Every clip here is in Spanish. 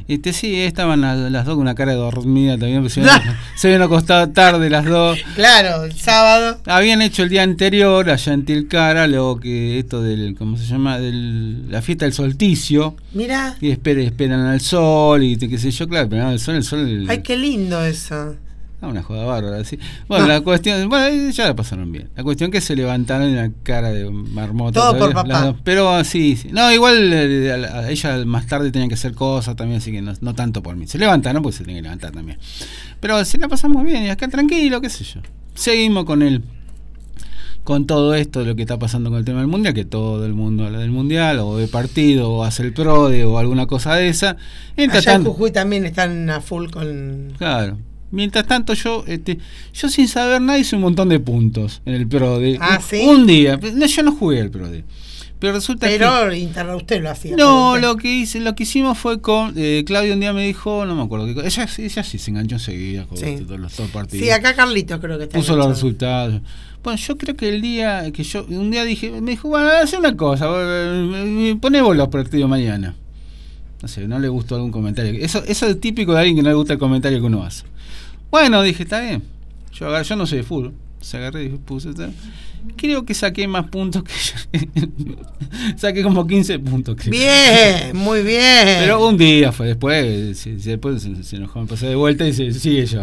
Sí, estaban las dos con una cara dormida también, se habían acostado tarde las dos. Claro, el sábado. Habían hecho el día anterior allá en Tilcara, luego que esto ¿cómo se llama? La fiesta del solsticio. Mira. Y esperan al sol y qué sé yo, claro, pero el sol. Ay, qué lindo eso. Una joda bárbara, sí. Bueno, la cuestión, ya la pasaron bien. La cuestión que se levantaron en la cara de marmota. Todo por papá. Pero sí. No, igual a ella más tarde tenían que hacer cosas también, así que no tanto por mí. Se levantaron porque se tienen que levantar también. Pero sí la pasamos bien y acá tranquilo, qué sé yo. Seguimos con todo esto de lo que está pasando con el tema del mundial, que todo el mundo habla del mundial, o de partido, o hace el PRODE, o alguna cosa de esa. Allá en Jujuy también están a full con... Claro. Mientras tanto yo sin saber nada hice un montón de puntos en el PRODE. ¿Sí? Un día. Yo no jugué al PRODE. Pero resulta usted lo hacía. No, lo que hicimos fue con Claudio un día me dijo, no me acuerdo qué cosa. Ella sí se enganchó enseguida con todos los partidos. Sí, acá Carlitos creo que está. Puso los resultados. Bueno, yo creo que el día que un día me dijo, bueno, haz una cosa, poné vos los partidos mañana. No sé, no le gustó algún comentario. Eso es típico de alguien que no le gusta el comentario que uno hace. Bueno, dije, está bien. Yo no sé de fútbol. Se agarré y puse. Creo que saqué más puntos que yo. Saqué como 15 puntos. Creo. Bien, muy bien. Pero un día fue. Después se enojó, me pasé de vuelta y se sigue yo.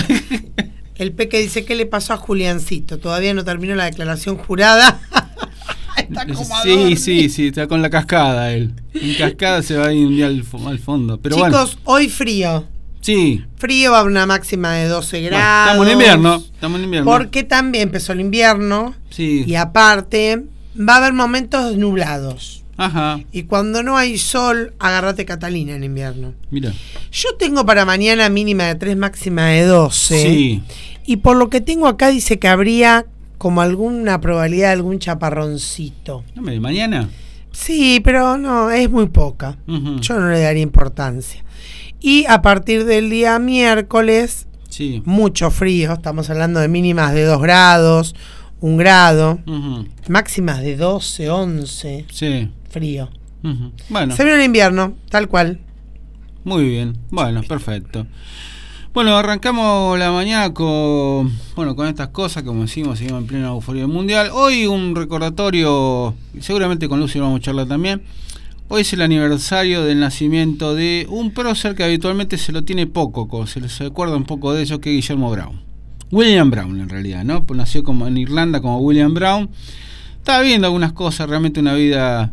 El Peque dice, ¿qué le pasó a Juliancito? Todavía no terminó la declaración jurada. Está como sí, está con la cascada él. En cascada se va a ir un día al fondo. Pero chicos, hoy frío. Sí. Frío, va a una máxima de 12 grados. Estamos en invierno. Porque también empezó el invierno. Sí. Y aparte, va a haber momentos nublados. Ajá. Y cuando no hay sol, agárrate Catalina en invierno. Mira. Yo tengo para mañana mínima de 3, máxima de 12. Sí. Y por lo que tengo acá dice que habría como alguna probabilidad de algún chaparroncito. ¿De mañana? Sí, pero no, es muy poca. Uh-huh. Yo no le daría importancia. Y a partir del día miércoles, sí, mucho frío. Estamos hablando de mínimas de 2 grados, 1 grado. Uh-huh. Máximas de 12, 11. Sí. Frío. Uh-huh. Bueno. Se viene el invierno, tal cual. Muy bien. Bueno, perfecto. Bueno, arrancamos la mañana con estas cosas, como decimos, seguimos en plena euforia mundial. Hoy un recordatorio, seguramente con Lucy vamos a charlar también. Hoy es el aniversario del nacimiento de un prócer que habitualmente se lo tiene poco, se les acuerda un poco de eso, que es Guillermo Brown. William Brown en realidad, ¿no? Pues nació como en Irlanda como William Brown. Estaba viendo algunas cosas, realmente una vida...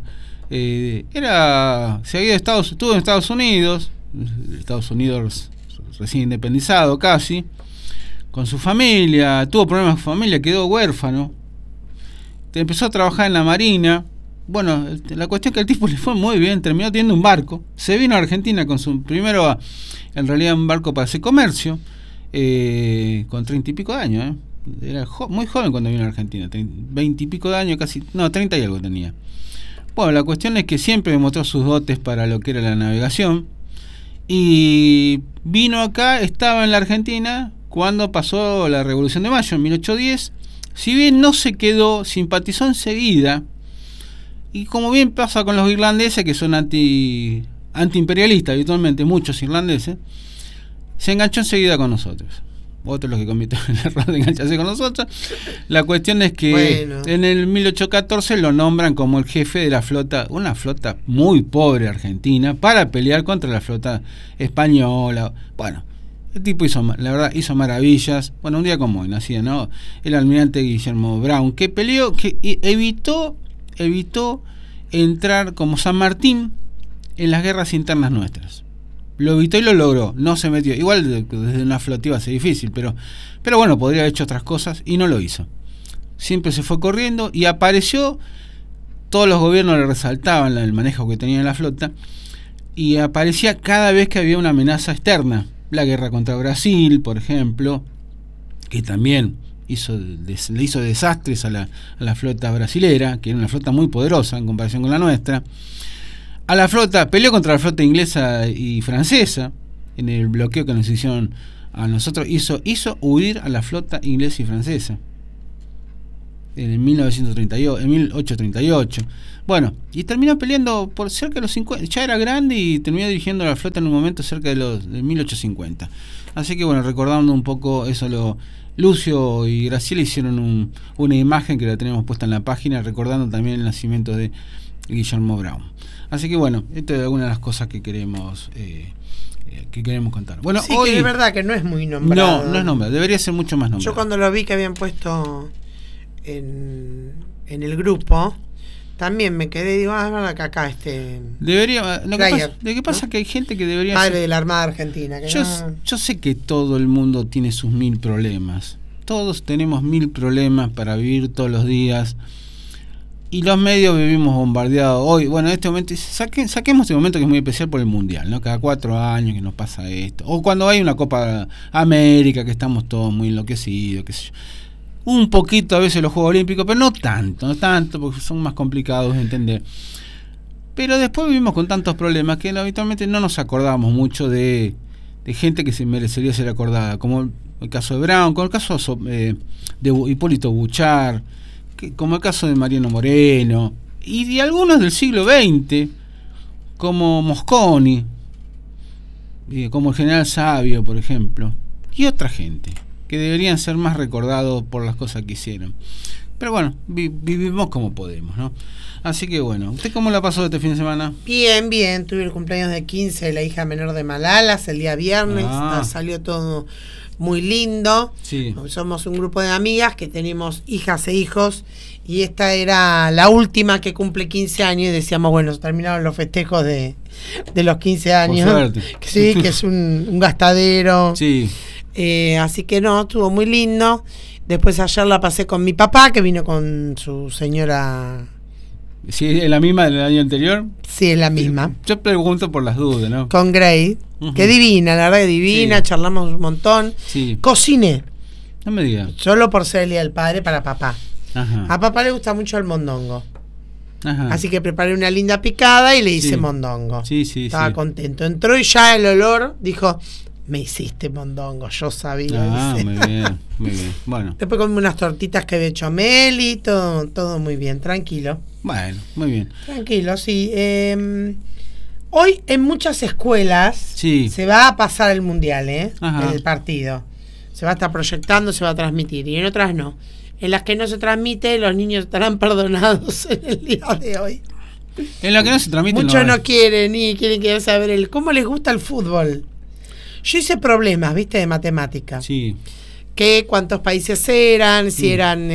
estuvo en Estados Unidos recién independizado casi, con su familia, tuvo problemas con su familia, quedó huérfano, empezó a trabajar en la marina. Bueno, la cuestión es que al tipo le fue muy bien, terminó teniendo un barco, se vino a Argentina con en realidad un barco para hacer comercio, con 30 y pico de años, era muy joven cuando vino a Argentina, 20 y pico de años, 30 y algo tenía. Bueno, la cuestión es que siempre demostró sus dotes para lo que era la navegación, y vino acá, estaba en la Argentina cuando pasó la Revolución de Mayo en 1810. Si bien no se quedó, simpatizó enseguida, y como bien pasa con los irlandeses, que son antiimperialistas habitualmente, muchos irlandeses, se enganchó enseguida con nosotros. Otros los que cometieron el error de engancharse con nosotros. La cuestión es que en el 1814 lo nombran como el jefe de la flota, una flota muy pobre argentina, para pelear contra la flota española. Bueno, el tipo hizo maravillas. Bueno, un día como hoy nacía, ¿no? El almirante Guillermo Brown, que peleó, que evitó entrar como San Martín en las guerras internas nuestras. Lo evitó y lo logró, no se metió. Igual desde una flota iba a ser difícil, pero bueno, podría haber hecho otras cosas y no lo hizo. Siempre se fue corriendo y apareció. Todos los gobiernos le resaltaban el manejo que tenía en la flota, y aparecía cada vez que había una amenaza externa. La guerra contra Brasil, por ejemplo, que también le hizo desastres a la flota brasilera, que era una flota muy poderosa en comparación con la nuestra. Peleó contra la flota inglesa y francesa en el bloqueo que nos hicieron a nosotros. Hizo huir a la flota inglesa y francesa. en 1938, en 1838. Bueno, y terminó peleando por cerca de los 50, ya era grande y terminó dirigiendo la flota en un momento cerca de 1850. Así que bueno, recordando un poco eso, Lucio y Graciela hicieron una imagen que la tenemos puesta en la página, recordando también el nacimiento de Guillermo Brown. Así que bueno, esto es alguna de las cosas que queremos contar. Bueno, sí, hoy que es verdad que no es muy nombrado. No es nombrado, debería ser mucho más nombrado. Yo cuando lo vi que habían puesto en el grupo, también me quedé, digo, es verdad que acá debería, lo que pasa ¿no? que hay gente que debería padre de la Armada Argentina. Que yo sé que todo el mundo tiene sus 1000 problemas. Todos tenemos 1000 problemas para vivir todos los días. Y los medios vivimos bombardeados hoy. Bueno, en este momento, saquemos este momento que es muy especial por el Mundial, ¿no? Cada 4 años que nos pasa esto. O cuando hay una Copa América, que estamos todos muy enloquecidos, qué sé yo. Un poquito a veces los Juegos Olímpicos, pero no tanto, porque son más complicados de entender. Pero después vivimos con tantos problemas que habitualmente no nos acordamos mucho de gente que se merecería ser acordada, como el caso de Brown, como el caso de Hipólito Buchar, como el caso de Mariano Moreno, y de algunos del siglo XX, como Mosconi, como el general Sabio, por ejemplo, y otra gente que deberían ser más recordados por las cosas que hicieron. Pero bueno, vivimos como podemos, ¿no? Así que bueno, ¿usted cómo la pasó este fin de semana? Bien, bien, tuve el cumpleaños de 15 de la hija menor de Malalas el día viernes, salió todo muy lindo. Sí. Somos un grupo de amigas que tenemos hijas e hijos y esta era la última que cumple 15 años y decíamos, bueno, terminaron los festejos de los 15 años. Por suerte. Sí, que es un gastadero. Sí. Así que no, estuvo muy lindo. Después ayer la pasé con mi papá, que vino con su señora. ¿Sí, es la misma del año anterior? Sí, es la misma. Yo pregunto por las dudas, ¿no? Con Grey, que divina, la verdad que divina, sí. Charlamos un montón. Sí. Cociné. No me digas. Solo por ser el día del padre para papá. Ajá. A papá le gusta mucho el mondongo. Ajá. Así que preparé una linda picada y le hice Sí. mondongo. Sí, sí, Estaba sí. contento. Entró y ya el olor dijo, me hiciste mondongo, yo sabía. Dice. Muy bien, muy bien. Bueno. Después comí unas tortitas que había hecho Meli, todo muy bien, tranquilo. Bueno, muy bien. Tranquilo, sí. Hoy en muchas escuelas Sí. se va a pasar el mundial, Ajá. el partido. Se va a estar proyectando, se va a transmitir. Y en otras no. En las que no se transmite, los niños estarán perdonados en el día de hoy. En la que no se transmite. Muchos no quieren, ni quieren saber cómo les gusta el fútbol. Yo hice problemas, viste, de matemática. Sí. Que cuántos países eran, si eran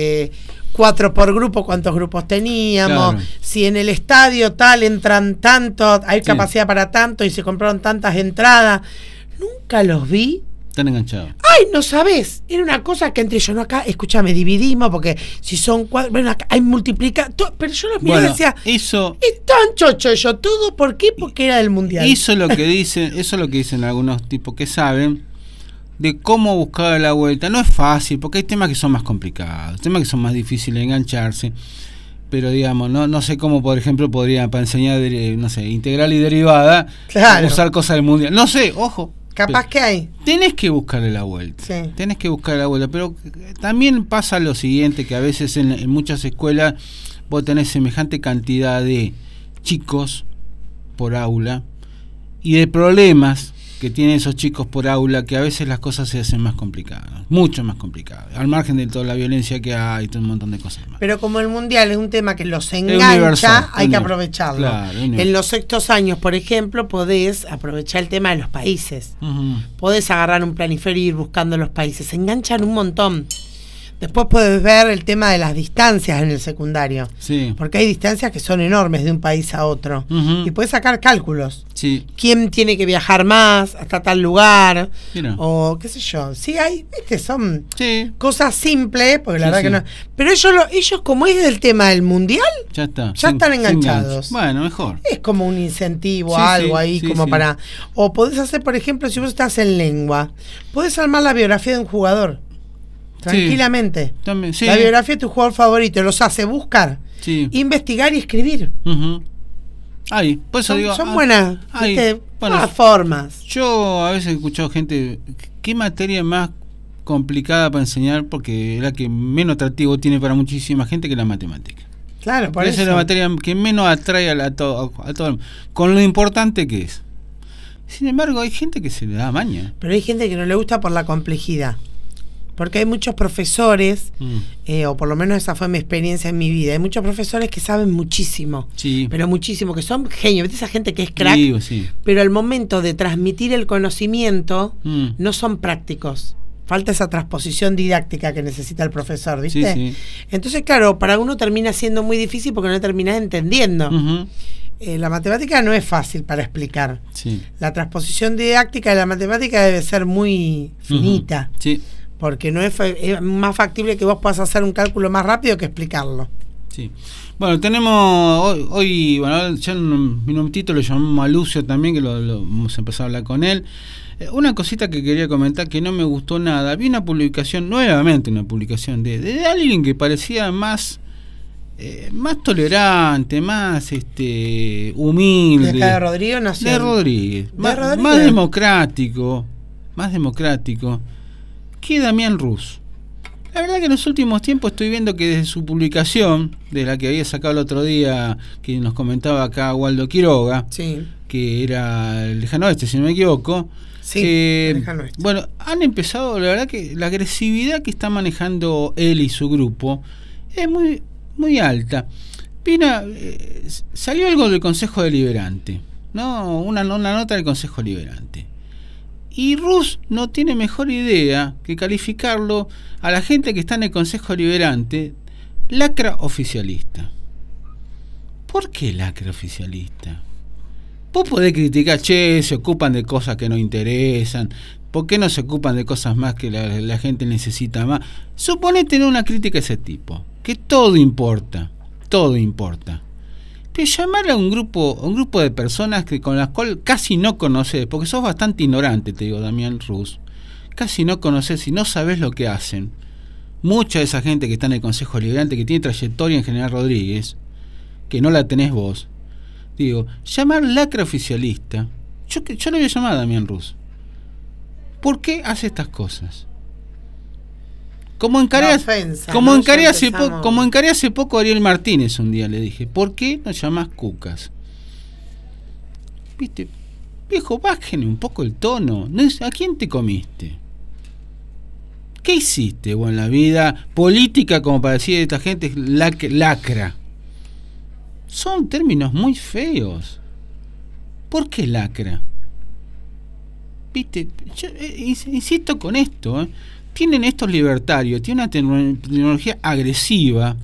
4 por grupo, cuántos grupos teníamos, Claro. si en el estadio tal entran tanto, hay Sí. capacidad para tanto y se compraron tantas entradas. Nunca los vi. Están enganchados. ¡Ay, no sabés! Era una cosa que entre yo, no acá, escúchame, dividimos, porque si son 4, bueno, acá hay multiplica, pero yo los miraba y decía, eso es tan chocho yo, todo, ¿por qué? Porque era del mundial. eso es lo que dicen algunos tipos que saben de cómo buscar la vuelta. No es fácil, porque hay temas que son más complicados, temas que son más difíciles de engancharse. Pero digamos, no sé cómo, por ejemplo, podría para enseñar, no sé, integral y derivada, Claro. usar cosas del mundial. No sé, ojo. Capaz pero que hay. tenés que buscarle la vuelta. Sí. Tenés que buscarle la vuelta. Pero también pasa lo siguiente, que a veces en muchas escuelas vos tenés semejante cantidad de chicos por aula y de problemas que tienen esos chicos por aula, que a veces las cosas se hacen más complicadas, mucho más complicadas, al margen de toda la violencia que hay y todo un montón de cosas más. Pero como el mundial es un tema que los universal, engancha, hay que aprovecharlo. Claro, en los sextos años, por ejemplo, podés aprovechar el tema de los países. Uh-huh. Podés agarrar un planiferio y ir buscando los países. Se enganchan un montón. Después podés ver el tema de las distancias en el secundario. Sí. Porque hay distancias que son enormes de un país a otro. Uh-huh. Y podés sacar cálculos. Sí. ¿Quién tiene que viajar más hasta tal lugar? Mira. O qué sé yo. Sí, hay, viste, son Sí. cosas simples, porque la Sí, verdad que no. Pero ellos como es del tema del mundial, Ya está. Ya están sin enganchados. gancho. Bueno, mejor. es como un incentivo, Sí, algo sí, ahí, sí, como sí. para. O podés hacer, por ejemplo, si vos estás en lengua, podés armar la biografía de un jugador. Tranquilamente. También, sí. La biografía de tu jugador favorito, los hace buscar, Sí. investigar y escribir. Uh-huh. Ahí, por eso Son, digo. son buenas, ahí. ¿viste? Bueno, Buenas formas. yo a veces he escuchado gente, ¿qué materia más complicada para enseñar porque es la que menos atractivo tiene para muchísima gente, que la matemática. Claro, por eso. Esa es la materia que menos atrae a todo, con lo importante que es. Sin embargo, hay gente que se le da maña. Pero hay gente que no le gusta por la complejidad. Porque hay muchos profesores, o por lo menos esa fue mi experiencia en mi vida, hay muchos profesores que saben muchísimo, sí, pero muchísimo, que son genios, ¿viste? Esa gente que es crack, sí. Pero al momento de transmitir el conocimiento no son prácticos. Falta esa transposición didáctica que necesita el profesor, ¿viste? Sí. Entonces, claro, para uno termina siendo muy difícil porque no terminás entendiendo. La matemática no es fácil para explicar. Sí. La transposición didáctica de la matemática debe ser muy finita. Sí. Porque no es más factible que vos puedas hacer un cálculo más rápido que explicarlo. Sí. Bueno, tenemos hoy bueno, ya en un minutito lo llamamos a Lucio también, que lo hemos empezado a hablar con él. Una cosita que quería comentar que no me gustó nada. Vi una publicación, nuevamente una publicación de alguien que parecía más tolerante, más humilde. ¿De acá de Rodrigo nació? De Rodríguez. Más democrático. Que Damián Rus. La verdad que en los últimos tiempos estoy viendo que desde su publicación, de la que había sacado el otro día, que nos comentaba acá Waldo Quiroga, sí, que era el Lejano Oeste, si no me equivoco. Sí, Lejano Oeste. Bueno, han empezado, la verdad que la agresividad que está manejando él y su grupo es muy, muy alta. Salió algo del Consejo Deliberante, ¿no? Una nota del Consejo Deliberante. Y Rus no tiene mejor idea que calificarlo a la gente que está en el Consejo Deliberante lacra oficialista. ¿Por qué lacra oficialista? Vos podés criticar, se ocupan de cosas que no interesan, ¿por qué no se ocupan de cosas más que la gente necesita más? Suponete en una crítica de ese tipo, que todo importa. Pero llamar a un grupo de personas con las cuales casi no conoces, porque sos bastante ignorante, te digo, Damián Rus, casi no conoces y no sabes lo que hacen. Mucha de esa gente que está en el Consejo Deliberante, que tiene trayectoria en General Rodríguez, que no la tenés vos, digo, llamar lacra oficialista, yo lo voy a llamar a Damián Rus. ¿Por qué hace estas cosas? Como encaré hace poco a Ariel Martínez un día, le dije, ¿por qué no llamás cucas? ¿Viste? Viejo, bájenle un poco el tono. ¿A quién te comiste? ¿Qué hiciste vos en la vida política como para decir de esta gente lacra? Son términos muy feos. ¿Por qué lacra? ¿Viste? Yo insisto con esto, Tienen estos libertarios, tienen una tecnología agresiva,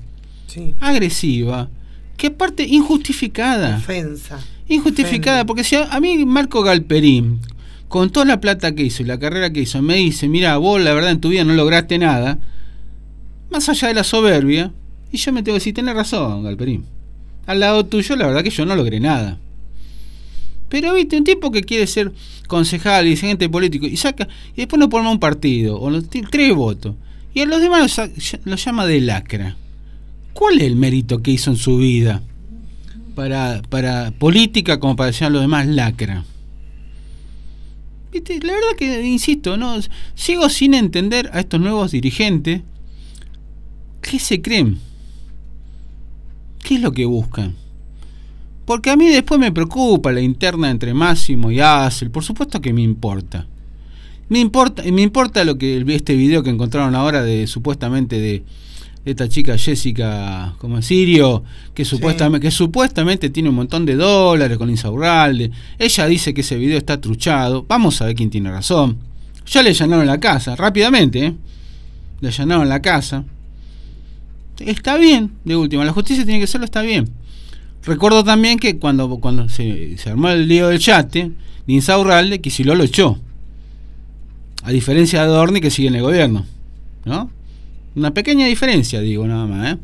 que aparte injustificada. Injustificada, porque si a mí Marco Galperín, con toda la plata que hizo y la carrera que hizo, me dice, mira, vos la verdad en tu vida no lograste nada, más allá de la soberbia, y yo me tengo que decir, tenés razón, Galperín. Al lado tuyo, la verdad que yo no logré nada. Pero viste, un tipo que quiere ser concejal y dirigente político y saca, y después no pone un partido, o 3 votos, y a los demás los llama de lacra. ¿Cuál es el mérito que hizo en su vida para política como para decir a los demás lacra? ¿Viste? La verdad que, insisto, sigo sin entender a estos nuevos dirigentes. ¿Qué se creen? ¿Qué es lo que buscan? Porque a mí después me preocupa la interna entre Máximo y Hassel. Por supuesto que me importa. Me importa lo que este video que encontraron ahora de supuestamente de esta chica Jessica como Sirio, que supuestamente tiene un montón de dólares con Insaurralde. Ella dice que ese video está truchado. Vamos a ver quién tiene razón. Ya le allanaron la casa, rápidamente, le allanaron la casa. Está bien, de última, la justicia tiene que hacerlo, está bien. Recuerdo también que cuando se armó el lío del yate de Insaurralde, Kicillof lo echó, a diferencia de Adorni, que sigue en el gobierno, ¿no? Una pequeña diferencia, digo, nada más,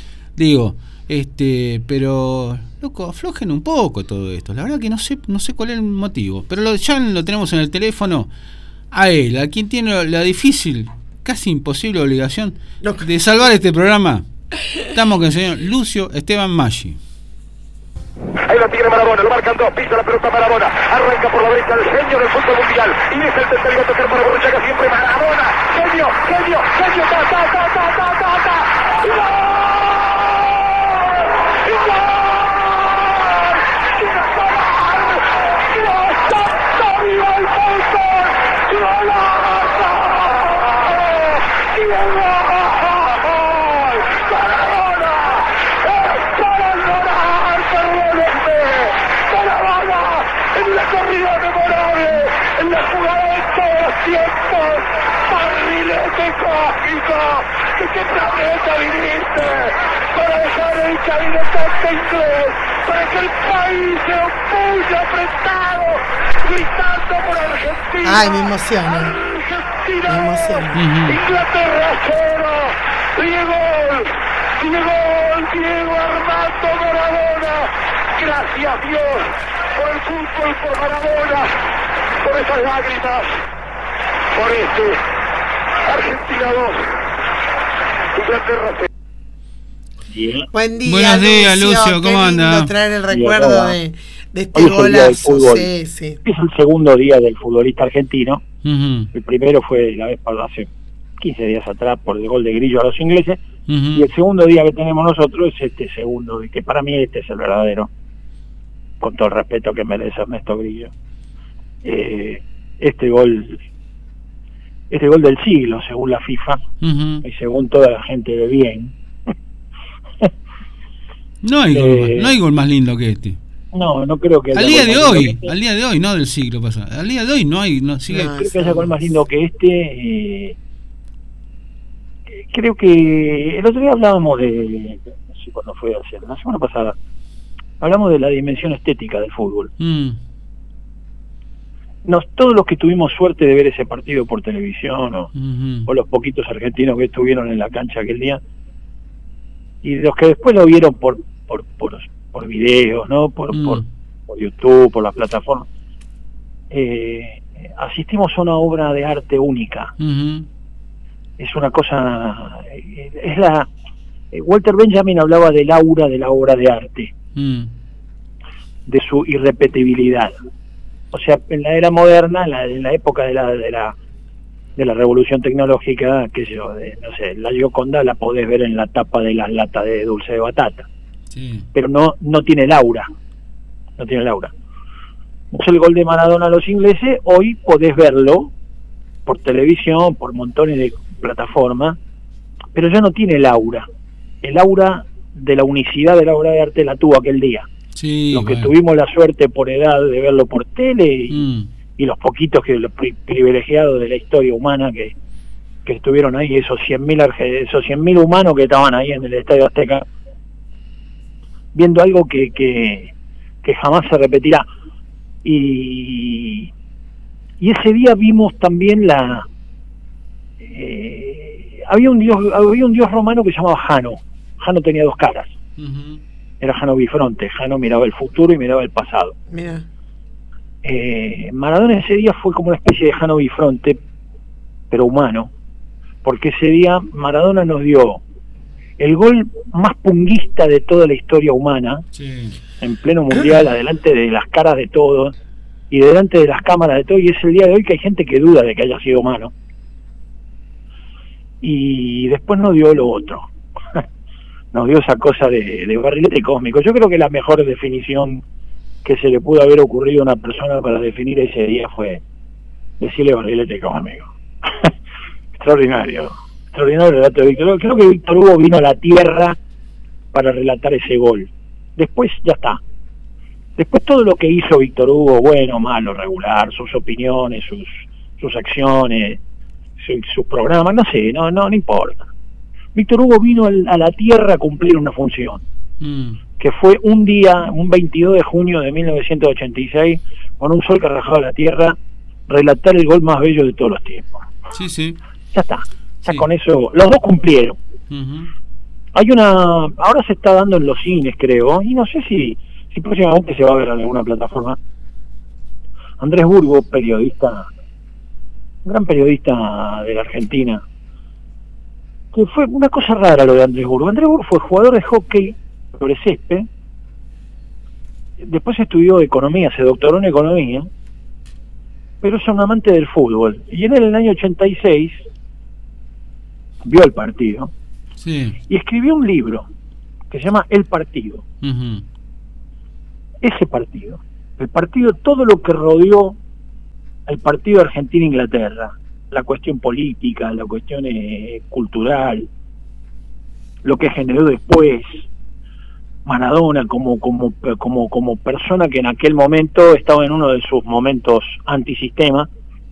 pero loco, aflojen un poco todo esto. La verdad que no sé cuál es el motivo, pero ya lo tenemos en el teléfono a él, a quien tiene la difícil, casi imposible obligación de salvar este programa. Estamos con el señor Lucio Esteban Maggi. Ahí la tiene Maradona, lo marcan dos, pisa la pelota Maradona, arranca por la derecha el genio del fútbol mundial, y es el tercero a tocar para Borruchaga, siempre Maradona, genio, ta, en la jugada de todos los tiempos, barrilete cósmico, ¿de qué planeta viniste? Para dejar el cabinetante inglés, para que el país se opulle apretado, gritando por Argentina. Ay, me emociona. Argentina, me emociona. Inglaterra 0, Diego Armando Maradona. Gracias Dios por el fútbol, por Maradona, por esas lágrimas, por Argentina 2, Inglaterra 0. Buen día, Buenos días, Lucio, ¿cómo anda? Traer el recuerdo de este Hoy es el día del golazo. fútbol. Sí, sí. Es el segundo día del futbolista argentino. Uh-huh. El primero fue la vez pasada, hace 15 días atrás, por el gol de Grillo a los ingleses. Uh-huh. Y el segundo día que tenemos nosotros es este segundo, y que para mí este es el verdadero, con todo el respeto que merece Ernesto Grillo. Este gol del siglo, según la FIFA, Uh-huh. y según toda la gente de bien. No hay gol más lindo que este. No creo que Al día de hoy, no del siglo pasado. Al día de hoy sigue. Creo que haya gol más lindo que este. Creo que el otro día hablábamos de, no sé cuándo fue, la semana pasada, hablamos de la dimensión estética del fútbol. Todos los que tuvimos suerte de ver ese partido por televisión o los poquitos argentinos que estuvieron en la cancha aquel día, y los que después lo vieron por videos, ¿no? por YouTube, por las plataformas, asistimos a una obra de arte única. Uh-huh. Es una cosa, Walter Benjamin hablaba del aura de la obra de arte, de su irrepetibilidad. O sea, en la era moderna, en la época de la revolución tecnológica, qué sé yo, no sé, la Gioconda la podés ver en la tapa de las latas de dulce de batata, sí, pero no tiene el aura, el gol de Maradona a los ingleses, hoy podés verlo por televisión, por montones de plataformas, pero ya no tiene el aura de la unicidad de la obra de arte la tuvo aquel día. Sí, los que tuvimos la suerte por edad de verlo por tele y los poquitos los privilegiados de la historia humana que estuvieron ahí, esos 100.000 humanos que estaban ahí en el Estadio Azteca, viendo algo que jamás se repetirá. Y ese día vimos también había un dios romano que se llamaba Jano. Jano tenía dos caras. Uh-huh. Era Jano bifronte. Jano miraba el futuro y miraba el pasado. Mira. Maradona ese día fue como una especie de Jano bifronte, pero humano, porque ese día Maradona nos dio el gol más punguista de toda la historia humana, sí, en pleno mundial, adelante de las caras de todos y delante de las cámaras de todos, y es el día de hoy que hay gente que duda de que haya sido humano. Y después nos dio lo otro. Nos dio esa cosa de barrilete cósmico. Yo creo que la mejor definición que se le pudo haber ocurrido a una persona para definir ese día fue decirle barrilete cósmico. Extraordinario el relato de Víctor. Creo que Víctor Hugo vino a la tierra para relatar ese gol. Después ya está. Después todo lo que hizo Víctor Hugo, bueno, malo, regular, sus opiniones, sus acciones, sus programas, no sé, no importa. Víctor Hugo vino a la tierra a cumplir una función, que fue un día, un 22 de junio de 1986, con un sol que rajaba la tierra, relatar el gol más bello de todos los tiempos. Sí, sí. Ya está. Ya sí, con eso, los dos cumplieron. Uh-huh. Ahora se está dando en los cines, creo, y no sé si próximamente se va a ver en alguna plataforma. Andrés Burgo, periodista, un gran periodista de la Argentina, que fue una cosa rara lo de Andrés Burgo. Andrés Burgo fue jugador de hockey sobre césped, después estudió economía, se doctoró en economía, pero es un amante del fútbol. Y en el año 86 vio el partido, sí, y escribió un libro que se llama El Partido. uh-huh, Ese partido, el partido, todo lo que rodeó al partido Argentina-Inglaterra, la cuestión política, la cuestión cultural, lo que generó después Maradona como persona que en aquel momento estaba en uno de sus momentos antisistema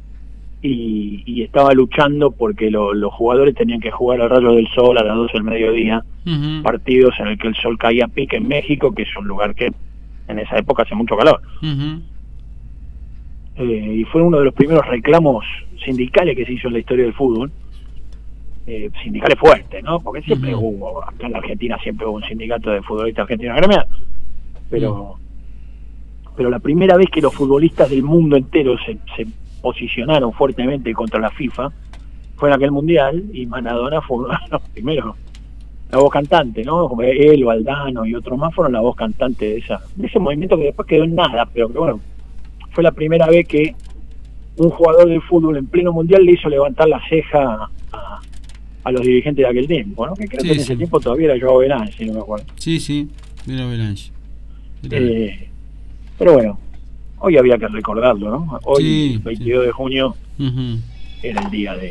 y estaba luchando porque los jugadores tenían que jugar al rayo del sol a las 12 del mediodía, uh-huh, partidos en el que el sol caía a pique en México, que es un lugar que en esa época hace mucho calor. uh-huh. Y fue uno de los primeros reclamos sindicales que se hizo en la historia del fútbol, sindicales fuertes, ¿no? Porque siempre uh-huh, hubo, acá en la Argentina siempre hubo un sindicato de futbolistas argentinos gremial, pero la primera vez que los futbolistas del mundo entero se posicionaron fuertemente contra la FIFA fue en aquel mundial, y Maradona fue uno de los primeros, la voz cantante, ¿no? Como él, Valdano y otros más fueron la voz cantante de ese movimiento que después quedó en nada, pero que bueno, fue la primera vez que un jugador de fútbol en pleno mundial le hizo levantar la ceja a los dirigentes de aquel tiempo, ¿no? Que creo que en ese tiempo todavía era Joao Belange, si no me acuerdo. Sí, era Belange. Pero bueno, hoy había que recordarlo, ¿no? Hoy, sí, 22 de junio, uh-huh, era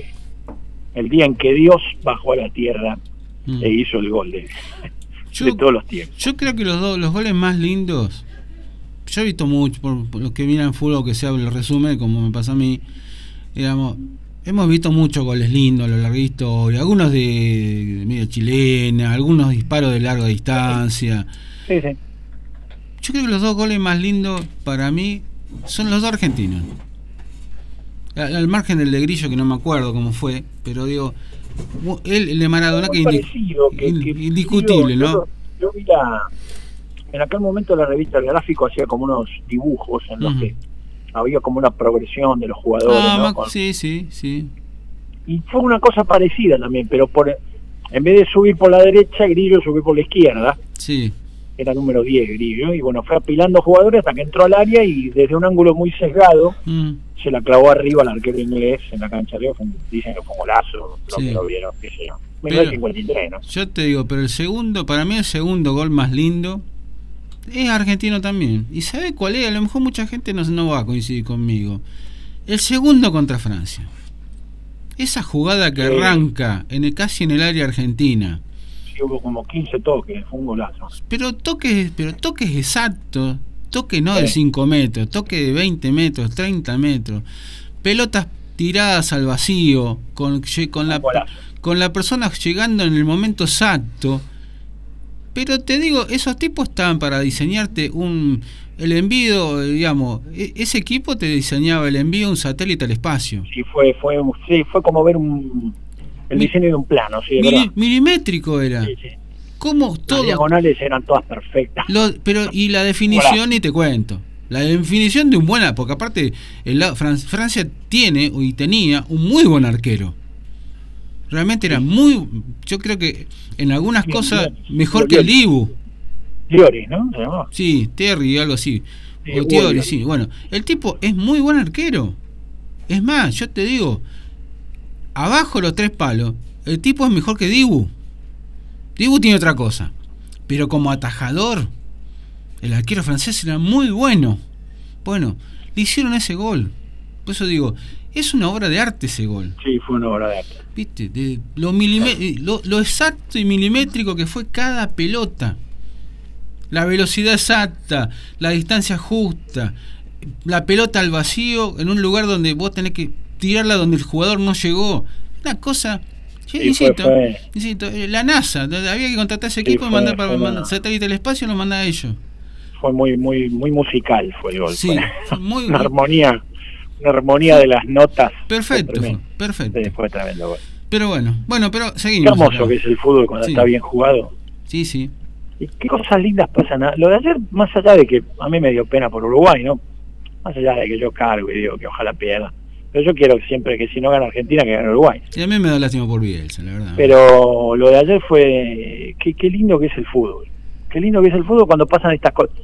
el día en que Dios bajó a la tierra e hizo el gol de todos los tiempos. Yo creo que los goles más lindos, yo he visto mucho, por los que miran fútbol, que sea el resumen, como me pasa a mí, digamos, hemos visto muchos goles lindos a lo largo de la historia, algunos de medio chilena, algunos disparos de larga distancia. Sí. Yo creo que los dos goles más lindos para mí son los dos argentinos. Al margen del de Grillo, que no me acuerdo cómo fue, pero digo, el de Maradona, que indiscutible, ¿no? Yo vi en aquel momento la revista El Gráfico hacía como unos dibujos en los que había como una progresión de los jugadores, ¿no? Sí. Y fue una cosa parecida también, pero en vez de subir por la derecha, Grillo subió por la izquierda. Sí. Era número 10 Grillo, y bueno, fue apilando jugadores hasta que entró al área y desde un ángulo muy sesgado se la clavó arriba al arquero inglés en la cancha de Ofen. Dicen que fue un golazo, lo que lo vieron, qué sé yo. 1953, ¿no? Yo te digo, pero para mí el segundo gol más lindo es argentino también. ¿Y sabe cuál es? A lo mejor mucha gente no va a coincidir conmigo. El segundo contra Francia. Esa jugada que arranca casi en el área argentina. Sí, hubo como 15 toques, fue un golazo. Pero toques exactos. Toque no de 5 metros, toque de 20 metros, 30 metros. Pelotas tiradas al vacío, con la persona llegando en el momento exacto. Pero te digo, esos tipos estaban para diseñarte el envío, digamos, ese equipo te diseñaba el envío de un satélite al espacio. Sí, fue como ver el diseño de un plano, sí, milimétrico era. Sí. Como todo. Las diagonales eran todas perfectas. Y la definición, ni te cuento. La definición de un buen, porque aparte Francia tiene y tenía un muy buen arquero. Realmente era yo creo que en algunas cosas mejor que el Dibu. Thierry, ¿no? ¿Se llamaba? Sí, Thierry, algo así. O Thierry, sí. Bueno, el tipo es muy buen arquero. Es más, yo te digo, abajo los 3 palos, el tipo es mejor que Dibu. Dibu tiene otra cosa, pero como atajador, el arquero francés era muy bueno. Bueno, le hicieron ese gol. Por eso digo, es una obra de arte ese gol. Sí, fue una obra de arte. ¿Viste? Lo exacto y milimétrico que fue cada pelota. La velocidad exacta, la distancia justa, la pelota al vacío en un lugar donde vos tenés que tirarla donde el jugador no llegó. Una cosa... insisto, la NASA, había que contratar ese equipo y mandar para satélite al espacio, lo mandaba a ellos. Fue muy musical fue el gol. Sí, fue una armonía de las notas. Perfecto. Sí, fue tremendo gol. Pero pero seguimos. Qué hermoso que es el fútbol cuando está bien jugado. Sí. Y qué cosas lindas pasan. Lo de ayer, más allá de que a mí me dio pena por Uruguay, ¿no? Más allá de que yo cargo y digo que ojalá pierda. Pero yo quiero siempre que si no gana Argentina, que gane Uruguay. Sí, a mí me da lástima por Bielsa, la verdad. Pero lo de ayer fue... Qué lindo que es el fútbol. Qué lindo que es el fútbol cuando pasan estas cosas.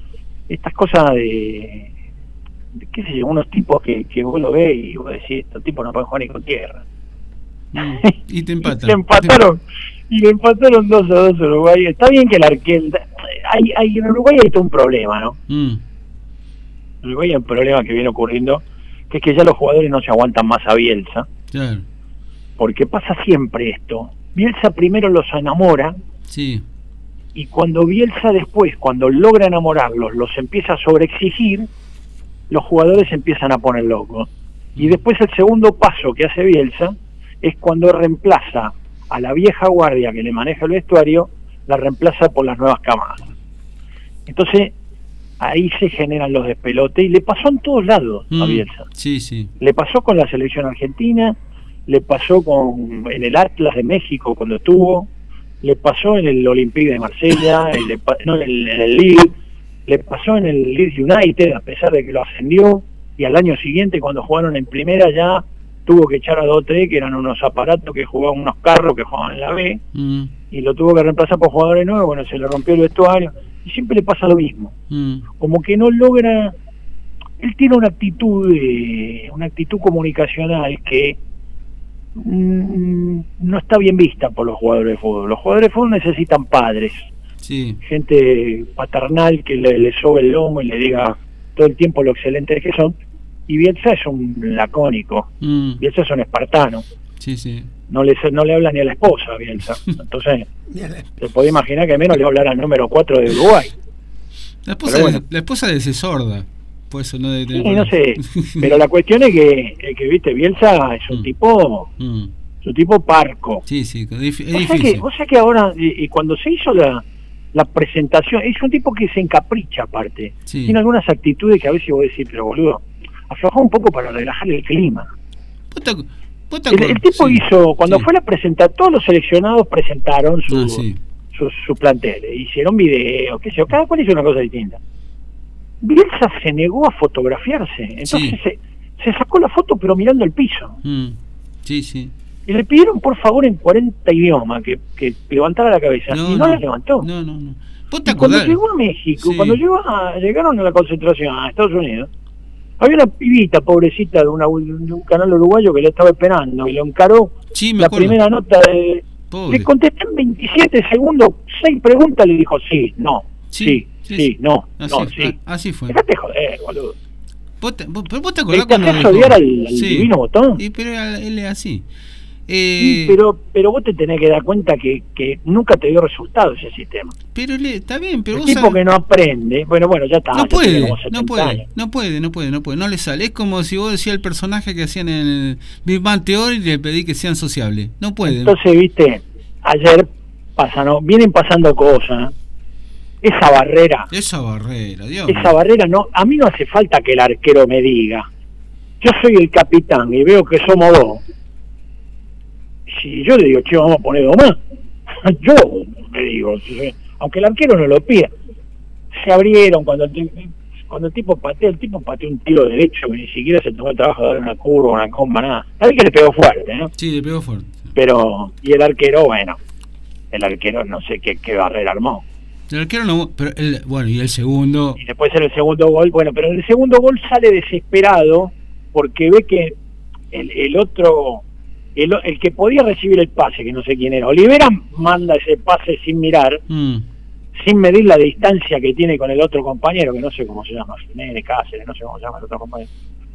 estas cosas de qué sé yo, unos tipos que vos lo ves y vos decís, estos tipos no pueden jugar ni con tierra. Y te empatan. Y le empataron 2-2 a Uruguay. Está bien que el arquero... en Uruguay hay todo un problema, ¿no? En Uruguay hay un problema que viene ocurriendo, que es que ya los jugadores no se aguantan más a Bielsa. Claro. Porque pasa siempre esto. Bielsa primero los enamora. Sí. Y cuando Bielsa después, cuando logra enamorarlos, los empieza a sobreexigir, los jugadores empiezan a poner locos. Y después el segundo paso que hace Bielsa es cuando reemplaza a la vieja guardia que le maneja el vestuario, la reemplaza por las nuevas camadas. Entonces, ahí se generan los despelotes, y le pasó en todos lados a Bielsa. Sí, sí. Le pasó con la selección argentina, le pasó en el Atlas de México cuando estuvo, le pasó en el Olympique de Marsella, en el Lille, le pasó en el Leeds United, a pesar de que lo ascendió, y al año siguiente, cuando jugaron en primera, ya tuvo que echar a 2 o 3, que eran unos aparatos que jugaban, unos carros que jugaban en la B, y lo tuvo que reemplazar por jugadores nuevos. Bueno, se le rompió el vestuario, y siempre le pasa lo mismo. Como que no logra... Él tiene una actitud comunicacional que no está bien vista por los jugadores de fútbol. Los jugadores de fútbol necesitan padres, sí, gente paternal que le sobe el lomo y le diga todo el tiempo lo excelentes que son. Y Bielsa es un lacónico, Bielsa es un espartano. Sí, sí. No le habla ni a la esposa a Bielsa. Entonces, se puede imaginar que menos le hablará al número 4 de Uruguay. La esposa de sorda, por eso no debe tener... Sí, no sé, pero la cuestión es que viste, Bielsa es un tipo... Es un tipo parco. Sí, sí, es difícil. Vos sabés que ahora, y cuando se hizo la presentación, es un tipo que se encapricha aparte. Sí. Tiene algunas actitudes que a veces vos decís, pero boludo, aflojá un poco para relajar el clima. El tipo hizo, cuando fue la presentación, todos los seleccionados presentaron su plantel, hicieron videos, qué sé yo, cada cual hizo una cosa distinta. Bielsa se negó a fotografiarse, entonces se sacó la foto pero mirando el piso. Sí, sí. Y le pidieron por favor en 40 idiomas que levantara la cabeza, y no la levantó. No. Cuando llegó a México, cuando llegaron a la concentración a Estados Unidos, había una pibita pobrecita de un canal uruguayo que le estaba esperando y lo encaró. La primera nota le contesté en 27 segundos 6 preguntas, le dijo sí, no, sí, no, sí. Así fue. Dejate joder, boludo. ¿Vos te acordás cuando dijo? Odiar al divino Botón? Pero él es así. Pero vos te tenés que dar cuenta que nunca te dio resultado ese sistema. Pero está bien, pero el tipo que no aprende, bueno, ya está. No puede, no le sale. Es como si vos decías el personaje que hacían en el Big Bang Theory y le pedí que sean sociables. No puede. Entonces, viste, ayer vienen pasando cosas. Esa barrera, Dios. Esa barrera no, a mí no hace falta que el arquero me diga. Yo soy el capitán y veo que somos 2. Si yo le digo, che, vamos a poner 2 más, yo le digo, aunque el arquero no lo pida. Se abrieron cuando el tipo pateó un tiro derecho que ni siquiera se tomó el trabajo de dar una curva, una comba, nada. Sabés que le pegó fuerte, ¿no? Sí, le pegó fuerte. Pero, y el arquero no sé qué barrera armó. El arquero no, pero y el segundo. Y después en el segundo gol, pero en el segundo gol sale desesperado porque ve que el otro... El que podía recibir el pase, que no sé quién era, Olivera, manda ese pase sin mirar, sin medir la distancia que tiene con el otro compañero, que no sé cómo se llama, Nene Cáceres, no sé cómo se llama el otro compañero.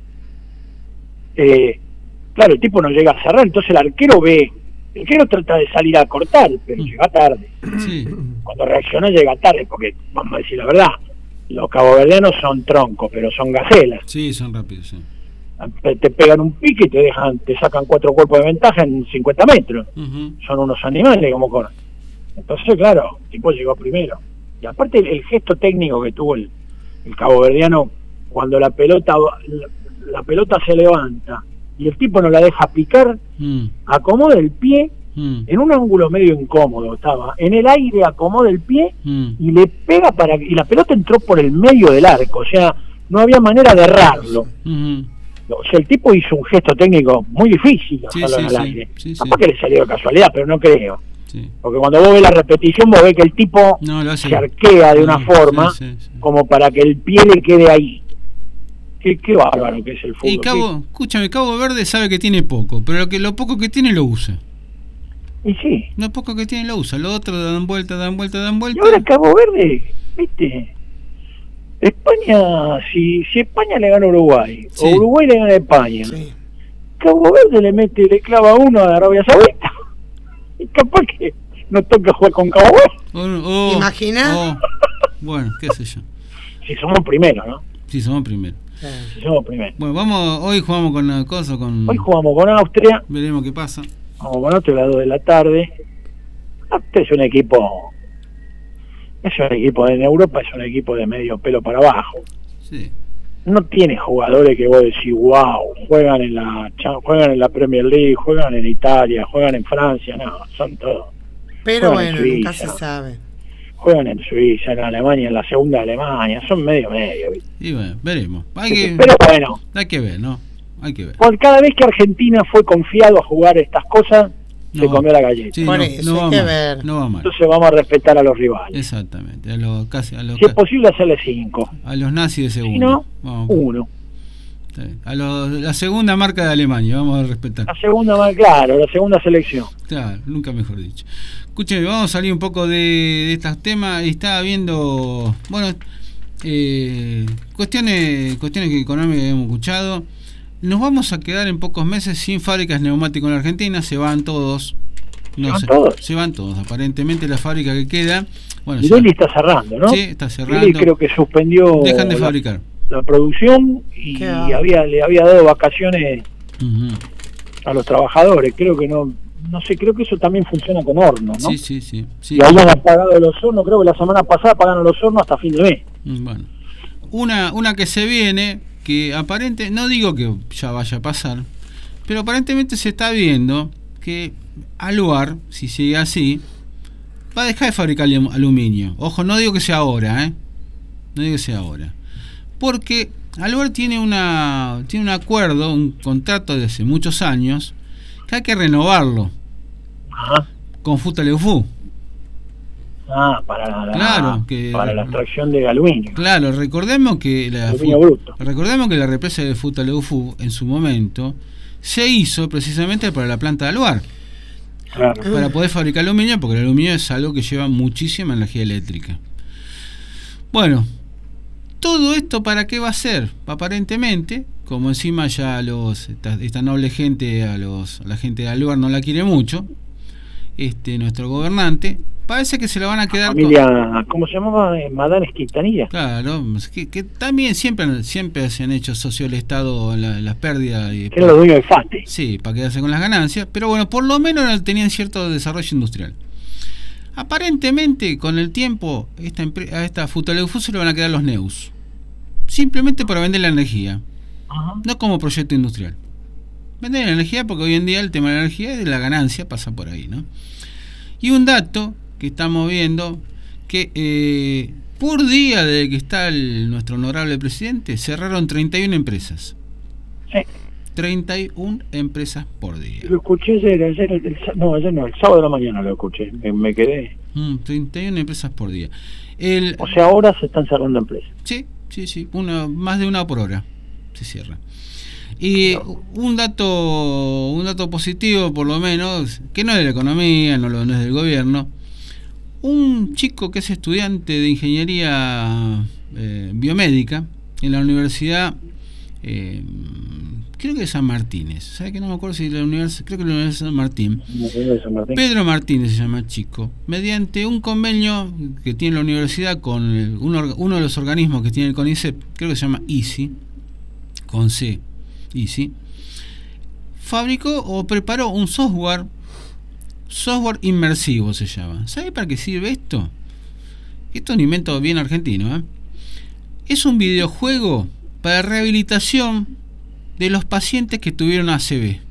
Claro, el tipo no llega a cerrar, entonces el arquero trata de salir a cortar, pero llega tarde. Sí. Cuando reacciona llega tarde, porque, vamos a decir la verdad, los caboverdianos son troncos, pero son gacelas. Sí, son rápidos, sí. Te pegan un pique y te sacan 4 cuerpos de ventaja en 50 metros. Son unos animales como corren. Entonces, claro, el tipo llegó primero. Y aparte el gesto técnico que tuvo el caboverdiano cuando la pelota se levanta y el tipo no la deja picar, acomoda el pie en un ángulo medio incómodo, estaba en el aire, acomoda el pie y le pega y la pelota entró por el medio del arco, o sea, no había manera de errarlo. O sea, el tipo hizo un gesto técnico muy difícil al aire. Capaz que le salió de casualidad, pero no creo. Sí. Porque cuando vos ves la repetición, vos ves que el tipo No, lo hace. se arquea de una Sí, forma sí. como para que el pie le quede ahí. Qué bárbaro que es el fútbol. Y escúchame, Cabo Verde sabe que tiene poco, pero lo poco que tiene lo usa. Y sí. Lo poco que tiene lo usa, lo otro dan vuelta. Y ahora Cabo Verde, ¿viste? España, si España le gana a Uruguay, Sí. o Uruguay le gana a España, Sí. Cabo Verde le clava uno a Arabia Saudita. Y capaz que no toca jugar con Cabo Verde. ¿Imaginas? Bueno, qué sé yo. Si somos primeros, ¿no? Sí, somos primero. Si somos primeros. Bueno, hoy jugamos con la cosa, Hoy jugamos con Austria, veremos qué pasa. vamos con Austria a las 2 de la tarde. Austria es un equipo en Europa, es un equipo de medio pelo para abajo. Sí. No tiene jugadores que vos decís, wow, juegan en la Premier League, juegan en Italia, juegan en Francia, no, son todos. Pero Juegan en bueno, nunca se Suiza. sabe. Juegan en Suiza, en Alemania, en la segunda de Alemania, son medio, ¿viste? Y bueno, veremos. Pero bueno, Hay que ver, ¿no? Hay que ver. por cada vez que Argentina fue confiado a jugar estas cosas, se No. comió la galleta. Sí, Por no, eso, no hay va que mal, ver. no va mal. Entonces vamos a respetar a los rivales. Exactamente, Si es posible, hacerle 5. a los nazis de Si segundo. no, Vamos, 1. está bien. La segunda marca de Alemania, vamos a respetar. La segunda selección. Claro, nunca mejor dicho. Escúcheme, vamos a salir un poco de estos temas. Estaba viendo, bueno, cuestiones que económicas que hemos escuchado. Nos vamos a quedar en pocos meses sin fábricas neumáticas en la Argentina. Se van todos. Se van todos. Aparentemente la fábrica que queda. Bueno, Pirelli está cerrando, ¿no? Sí, está cerrando. Pirelli creo que suspendió Dejan de fabricar. la producción y Qué le había dado vacaciones Ujú. a los trabajadores. Creo que no sé, creo que eso también funciona con hornos, ¿no? Sí. Y habían apagado los hornos, creo que la semana pasada apagaron los hornos hasta fin de mes. Bueno, una que se viene, que aparente, no digo que ya vaya a pasar, pero aparentemente se está viendo que Aluar, si sigue así, va a dejar de fabricar aluminio. Ojo, no digo que sea ahora, no digo que sea ahora, porque Aluar tiene un acuerdo, un contrato de hace muchos años que hay que renovarlo. Ajá. Con Futaleufú. Para la extracción de aluminio. Claro, recordemos que Aluminio bruto. la represa de Futaleufú en su momento se hizo precisamente para la planta de Aluar, Claro. para poder fabricar aluminio, porque el aluminio es algo que lleva muchísima energía eléctrica. Bueno, todo esto ¿para qué va a ser? Aparentemente, como encima ya esta noble gente, la gente de Aluar no la quiere mucho, nuestro gobernante, parece que se la van a quedar Familia, ¿cómo se llamaba? Madame Quintanilla. Claro, que también siempre se han hecho socio del Estado las pérdidas. Que era los dueños de FATE. Sí, para quedarse con las ganancias, pero bueno, por lo menos tenían cierto desarrollo industrial. Aparentemente, con el tiempo, a esta Futaleufú se le van a quedar los NEUS, simplemente para vender la energía, no como proyecto industrial. Vender la energía porque hoy en día el tema de la energía es la ganancia, pasa por ahí, ¿no? Y un dato que estamos viendo, que por día desde que está nuestro honorable presidente, cerraron 31 empresas. Sí. 31 empresas por día. Lo escuché ayer no, el sábado de la mañana lo escuché, me quedé. 31 empresas por día. O sea, ahora se están cerrando empresas. Sí, más de una por hora se cierra. Y un dato positivo, por lo menos, que no es de la economía, no es del gobierno. Un chico que es estudiante de ingeniería biomédica en la universidad, creo que de San Martínez, ¿sabe que no me acuerdo si la universidad, creo que la Universidad de San Martín. Pedro Martínez se llama el chico, mediante un convenio que tiene la universidad con uno de los organismos que tiene el CONICET, creo que se llama ICI, con C, ICI, fabricó o preparó un software inmersivo se llama. ¿Sabe para qué sirve esto? Esto es un invento bien argentino, Es un videojuego para rehabilitación de los pacientes que tuvieron ACV.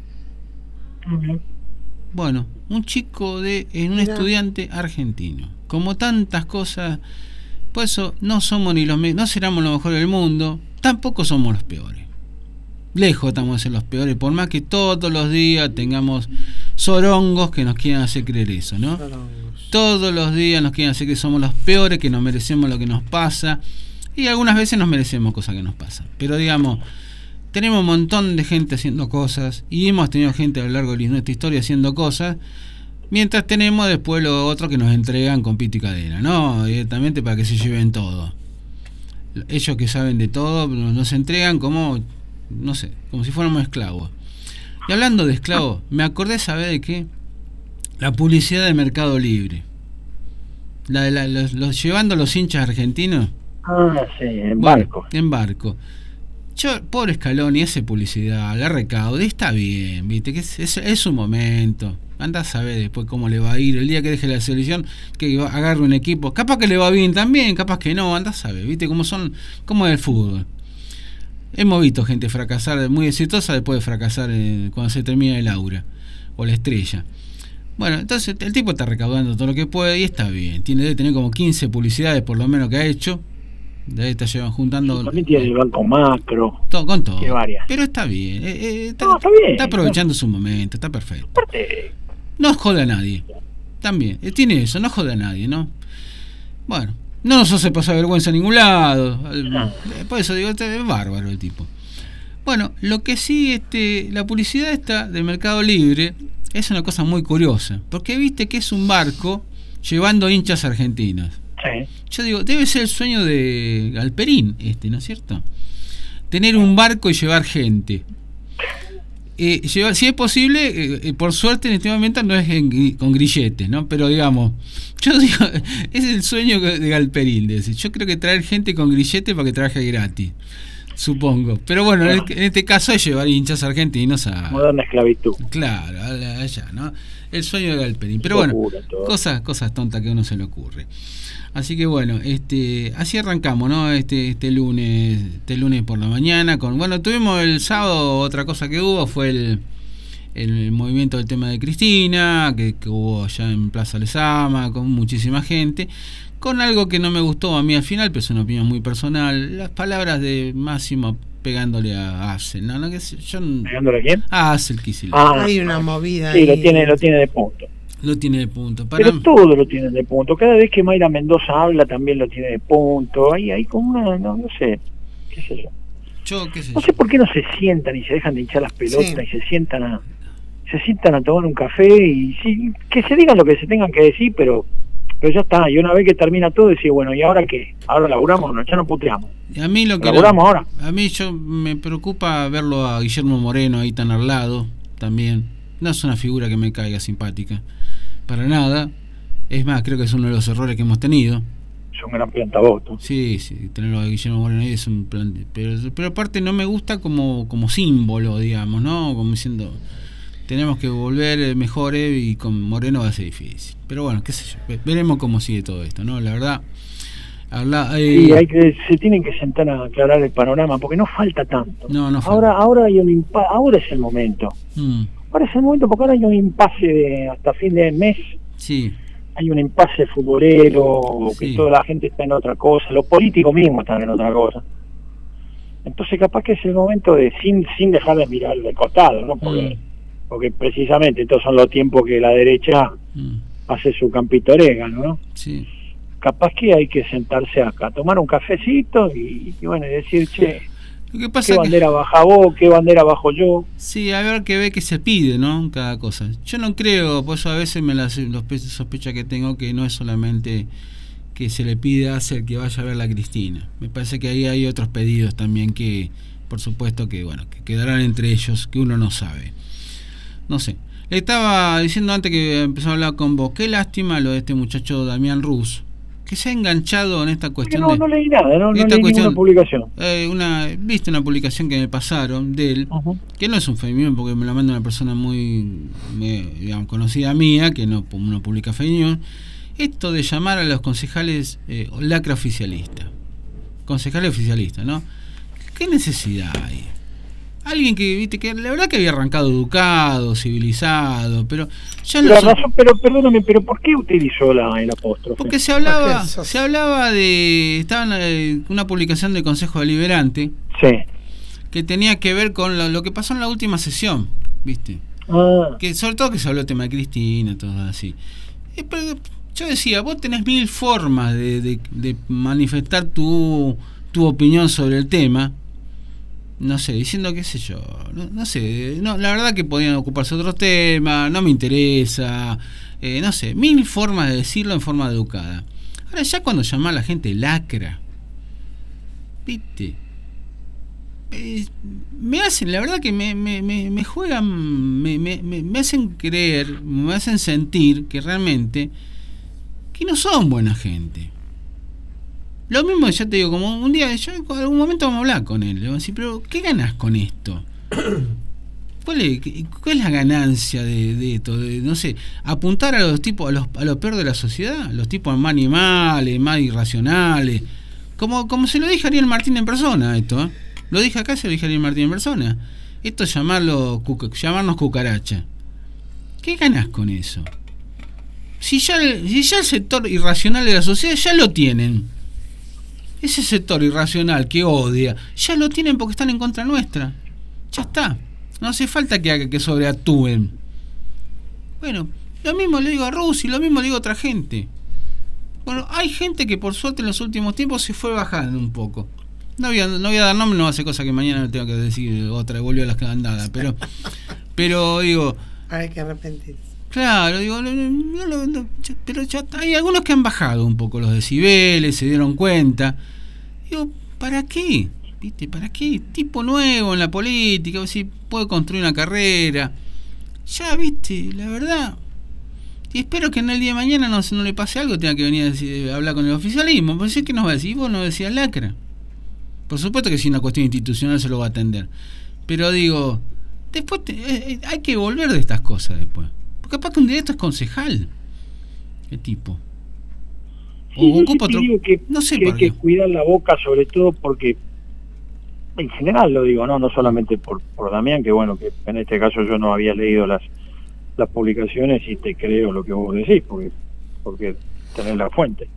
Bueno, un estudiante argentino. Como tantas cosas, por eso no somos no seremos los mejores del mundo, tampoco somos los peores. Lejos estamos de ser los peores, por más que todos los días tengamos sorongos que nos quieren hacer creer eso, ¿no? Todos los días nos quieren hacer que somos los peores, que nos merecemos lo que nos pasa, y algunas veces nos merecemos cosas que nos pasan. Pero digamos, tenemos un montón de gente haciendo cosas, y hemos tenido gente a lo largo de nuestra historia haciendo cosas, mientras tenemos después los otros que nos entregan con pito y cadena, ¿no? Directamente para que se lleven todo. Ellos que saben de todo nos entregan como, no sé, como si fuéramos esclavos. Y hablando de esclavos, me acordé, ¿sabés de qué? La publicidad de Mercado Libre. La de los llevando los hinchas argentinos. Ah, sí, en barco. En barco. Yo, pobre Scaloni, hace publicidad, la recaude, está bien, viste, que es su momento. Anda a saber después cómo le va a ir el día que deje la selección, que agarre un equipo. Capaz que le va bien también, capaz que no, anda a saber, viste, cómo es el fútbol. Hemos visto gente fracasar muy exitosa después de fracasar cuando se termina el aura o la estrella. Bueno, entonces el tipo está recaudando todo lo que puede y está bien. Debe tener como 15 publicidades por lo menos que ha hecho. De ahí llevan juntando. También tiene el Banco Macro. Con todo. Varias. Pero está bien. Está bien. Está aprovechando su momento, está perfecto. Aparte, no jode a nadie. También. Tiene eso, no jode a nadie, ¿no? Bueno. No nos hace pasar vergüenza a ningún lado. Por eso digo, es bárbaro el tipo. Bueno, lo que sí, la publicidad esta de Mercado Libre es una cosa muy curiosa. Porque viste que es un barco llevando hinchas argentinos. Sí. Yo digo, debe ser el sueño de Galperín, ¿no es cierto? Tener un barco y llevar gente. Si es posible, por suerte en este momento no es con grilletes, ¿no? Pero digamos, yo digo, es el sueño de Galperín, de decir, yo creo que traer gente con grilletes para que trabaje gratis, supongo. Pero bueno, en este caso es llevar hinchas argentinos a... Moderna esclavitud. Claro, allá, ¿no? El sueño de Galperín. Pero bueno, cosas tontas que a uno se le ocurre. Así que bueno, así arrancamos, ¿no? Este lunes por la mañana tuvimos el sábado, otra cosa que hubo fue el movimiento del tema de Cristina, que hubo allá en Plaza Lezama, con muchísima gente, con algo que no me gustó a mí al final, pero es una opinión muy personal, las palabras de Máximo pegándole a Axel, ¿no? ¿Pegándole a quién? A Axel Kicillof. Hay una movida sí, ahí. lo tiene de punto. Lo tiene de punto. Pero todo lo tiene de punto. Cada vez que Mayra Mendoza habla también lo tiene de punto. Hay como una, no sé, qué sé yo. No sé por qué no se sientan y se dejan de hinchar las pelotas y se sientan a tomar un café y sí, que se digan lo que se tengan que decir, pero ya está. Y una vez que termina todo, decir, bueno, ¿y ahora qué? ¿Ahora laburamos? No, ya no puteamos. A mí laburamos ahora. A mí me preocupa verlo a Guillermo Moreno ahí tan al lado también. No es una figura que me caiga simpática. Para nada. Es más, creo que es uno de los errores que hemos tenido. Es un gran plantavoto. Sí, tenerlo a Guillermo Moreno ahí es un plan. Pero aparte no me gusta como símbolo, digamos, ¿no? Como diciendo, tenemos que volver mejores y con Moreno va a ser difícil. Pero bueno, qué sé yo. Veremos cómo sigue todo esto, ¿no? La verdad. Sí, se tienen que sentar a aclarar el panorama porque no falta tanto. No falta. Ahora hay un ahora es el momento. Ahora es el momento porque ahora hay un impasse hasta fin de mes. Sí. Hay un impasse futbolero, que toda la gente está en otra cosa, los políticos mismos están en otra cosa. Entonces capaz que es el momento de sin dejar de mirar de costado, ¿no? Porque precisamente estos son los tiempos que la derecha hace su campito orégano, ¿no? Sí. Capaz que hay que sentarse acá, tomar un cafecito y bueno, decir, che, lo que pasa ¿qué bandera baja vos? ¿Qué bandera bajo yo? Sí, a ver qué ve que se pide, ¿no? Cada cosa. Yo no creo, por eso a veces los sospechas que tengo que no es solamente que se le pide a Axel que vaya a ver a Cristina. Me parece que ahí hay otros pedidos también que, por supuesto, que quedarán entre ellos, que uno no sabe. No sé. Le estaba diciendo antes que empezó a hablar con vos, qué lástima lo de este muchacho Damián Rus, que se ha enganchado en esta cuestión. No leí nada, no leí ninguna publicación. Viste una publicación que me pasaron de él, que no es un fake news porque me la manda una persona muy digamos, conocida mía, que no publica fake news. Esto de llamar a los concejales lacra oficialista. Concejales oficialistas, ¿no? ¿Qué necesidad hay? Alguien que, viste, que la verdad que había arrancado educado, civilizado, pero ya no. Pero perdóname, pero ¿por qué utilizó el apóstrofe? Porque se hablaba de, estaba en una publicación del Consejo Deliberante, sí, que tenía que ver con lo que pasó en la última sesión, viste. Que sobre todo que se habló el tema de Cristina, todo así. Pero yo decía, vos tenés 1000 formas de manifestar tu opinión sobre el tema. No sé, diciendo qué sé yo, no sé, la verdad que podían ocuparse de otros temas, no me interesa, no sé, 1000 formas de decirlo en forma educada. Ahora ya cuando llama a la gente lacra, ¿viste? Me hacen, la verdad que me juegan, me hacen creer, me hacen sentir que realmente que no son buena gente. Lo mismo, ya te digo, como un día, yo en algún momento vamos a hablar con él, le voy a decir, pero ¿qué ganás con esto? ¿Cuál es la ganancia de esto? De, no sé, apuntar a los tipos, a lo peor de la sociedad, los tipos más animales, más irracionales, como se lo dije a Ariel Martín en persona, esto, ¿eh? Lo dije acá, se lo dije a Ariel Martín en persona. Esto es llamarnos cucaracha. ¿Qué ganás con eso? Si ya el sector irracional de la sociedad ya lo tienen. Ese sector irracional que odia, ya lo tienen porque están en contra nuestra. Ya está. No hace falta que sobreactúen. Bueno, lo mismo le digo a Rusi, lo mismo le digo a otra gente. Bueno, hay gente que por suerte en los últimos tiempos se fue bajando un poco. No voy a dar nombre, no hace cosa que mañana me tengo que decir otra, volvió a las andadas, pero digo... Hay que arrepentirse. Claro, digo, pero ya hay algunos que han bajado un poco los decibeles, se dieron cuenta. Digo, ¿para qué? ¿Viste? ¿Para qué? Tipo nuevo en la política, a ver si puede construir una carrera. Ya, viste, la verdad. Y espero que en el día de mañana no le pase algo, tenga que venir a decir, hablar con el oficialismo. Pues ¿qué nos va a decir? Vos no decías lacra. Por supuesto que si una cuestión institucional se lo va a atender. Pero digo, después hay que volver de estas cosas después. Porque capaz que un día esto es concejal. ¿Qué tipo? Sí, ocupa otro... no sé, hay que cuidar la boca, sobre todo porque en general lo digo, no solamente por Damián, que bueno, que en este caso yo no había leído las publicaciones y te creo lo que vos decís, porque tenés la fuente.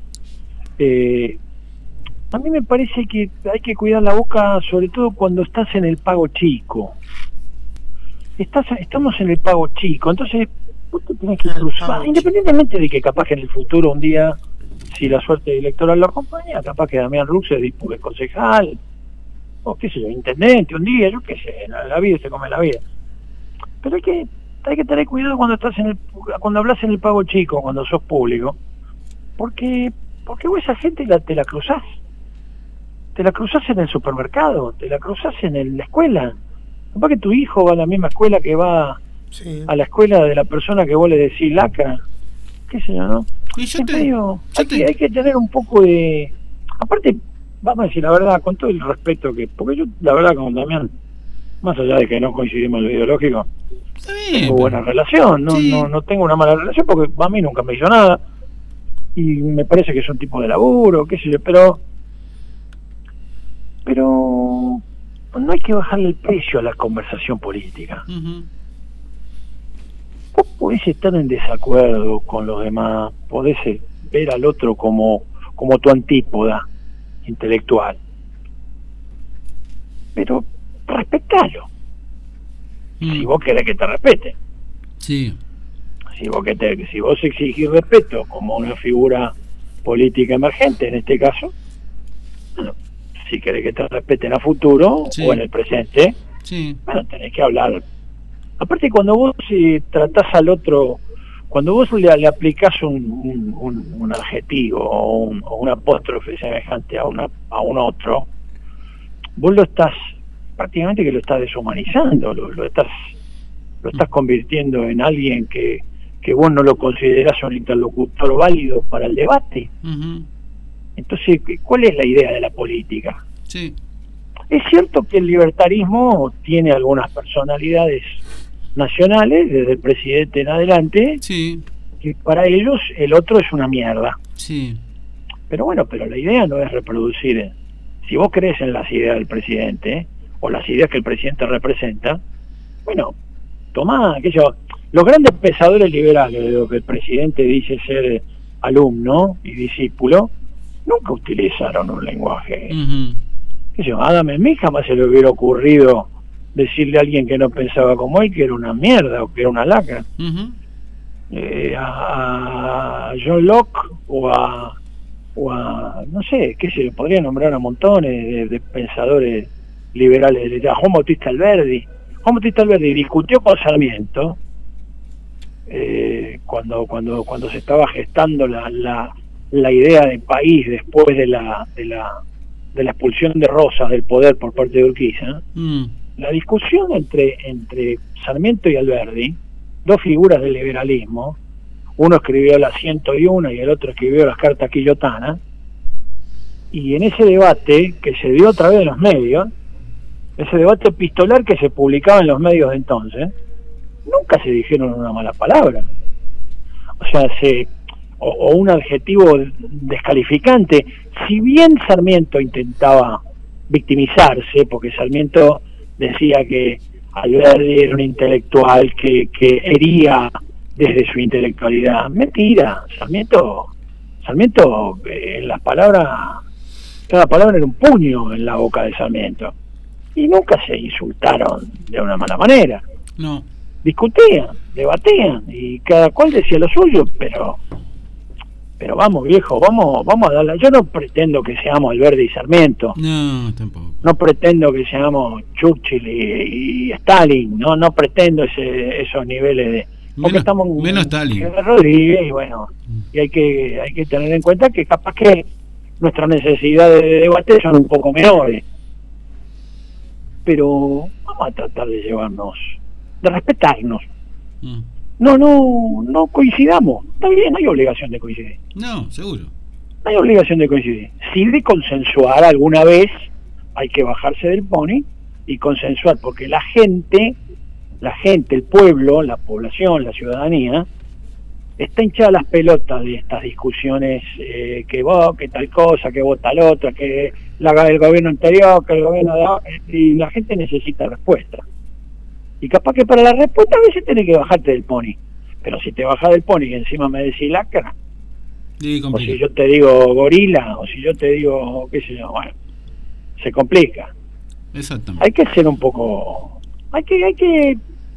A mí me parece que hay que cuidar la boca, sobre todo cuando estás en el pago chico. Estamos en el pago chico, entonces vos te tenés que cruzar, independientemente de que capaz que en el futuro un día, si la suerte electoral lo acompaña, capaz que Damián Rux es concejal, o qué sé yo, intendente un día, yo qué sé, la vida se come la vida. Pero hay que tener cuidado cuando cuando hablas en el pago chico, cuando sos público, porque vos esa gente te la cruzás. Te la cruzás en el supermercado, te la cruzás en la escuela. Capaz que tu hijo va a la misma escuela que va a la escuela de la persona que vos le decís lacra. Qué sé yo, ¿no? Hay que tener un poco de... Aparte, vamos a decir la verdad, con todo el respeto porque yo, la verdad, con Damián, más allá de que no coincidimos en lo ideológico, tengo buena relación, no tengo una mala relación porque a mí nunca me hizo nada y me parece que es un tipo de laburo, qué sé yo, pero no hay que bajarle el precio a la conversación política. Vos podés estar en desacuerdo con los demás, podés ver al otro como tu antípoda intelectual, pero respetalo. Si vos querés que te respete. Sí. Si vos exigís respeto como una figura política emergente, en este caso, bueno, si querés que te respeten a futuro o en el presente, bueno, tenés que hablar. Aparte, cuando vos tratás al otro, cuando vos le aplicás un adjetivo o un apóstrofe semejante a un otro, vos prácticamente lo estás deshumanizando, lo estás convirtiendo en alguien que vos no lo considerás un interlocutor válido para el debate. Entonces, ¿cuál es la idea de la política? Sí. Es cierto que el libertarismo tiene algunas personalidades nacionales, desde el presidente en adelante, que para ellos el otro es una mierda. Pero bueno, la idea no es reproducir. Si vos crees en las ideas del presidente, o las ideas que el presidente representa, bueno, tomá, los grandes pensadores liberales de lo que el presidente dice ser alumno y discípulo, nunca utilizaron un lenguaje. A Adam Smith jamás se le hubiera ocurrido decirle a alguien que no pensaba como él que era una mierda o que era una lacra. Ujú. A John Locke o a no sé, qué se le podría nombrar a montones de pensadores liberales, a Juan Bautista Alberdi. Juan Bautista Alberdi discutió con Sarmiento cuando se estaba gestando la idea de país después de la expulsión de Rosas del poder por parte de Urquiza. La discusión entre Sarmiento y Alberdi, dos figuras del liberalismo, uno escribió la 101 y el otro escribió las cartas quillotanas, y en ese debate que se dio a través de los medios, ese debate epistolar que se publicaba en los medios de entonces, nunca se dijeron una mala palabra, o sea, o un adjetivo descalificante. Si bien Sarmiento intentaba victimizarse, porque Sarmiento decía que Alberdi era un intelectual que hería desde su intelectualidad. Mentira. Sarmiento en las palabras, cada palabra era un puño en la boca de Sarmiento, y nunca se insultaron de una mala manera. No. Discutían, debatían, y cada cual decía lo suyo, pero vamos, viejo, vamos a darle. Yo no pretendo que seamos Alberdi y Sarmiento. No, tampoco. No pretendo que seamos Churchill y Stalin. No pretendo esos niveles de. Porque estamos menos Stalin. En Rodríguez, y bueno, y hay que tener en cuenta que capaz que nuestras necesidades de debate son un poco menores. Pero vamos a tratar de llevarnos, de respetarnos. No coincidamos. Está bien, no hay obligación de coincidir. No, seguro. No hay obligación de coincidir. Sí, de consensuar alguna vez, hay que bajarse del pony y consensuar, porque la gente, el pueblo, la población, la ciudadanía, está hinchada las pelotas de estas discusiones, que vos, que tal cosa, que vos tal otra, que la haga el gobierno anterior, que el gobierno de... Y la gente necesita respuesta. Y capaz que para la respuesta a veces tenés que bajarte del pony. Pero si te bajas del pony y encima me decís lacra, o si yo te digo gorila, o si yo te digo, qué sé yo, bueno, se complica. Exactamente. Hay que ser un poco... Hay que